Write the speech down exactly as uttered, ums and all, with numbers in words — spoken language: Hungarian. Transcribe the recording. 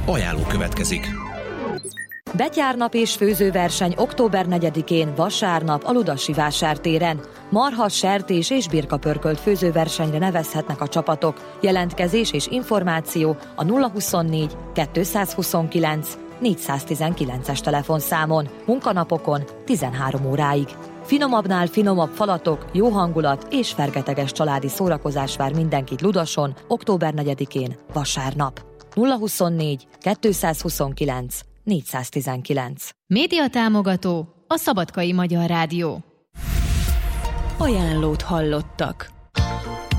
Ajánló következik. Betyárnap és főzőverseny október negyedikén vasárnap a Ludasi vásártéren. Marhas, sertés és birkapörkölt főzőversenyre nevezhetnek a csapatok. Jelentkezés és információ a nulla huszonnégy kettőszázhuszonkilenc négyszáztizenkilences telefonszámon, munkanapokon tizenhárom óráig. Finomabbnál finomabb falatok, jó hangulat és fergeteges családi szórakozás vár mindenkit Ludason október negyedikén vasárnap. nulla huszonnégy kettőszázhuszonkilenc négyszáztizenkilenc. Média támogató a Szabadkai Magyar Rádió. Ajánlót hallottak.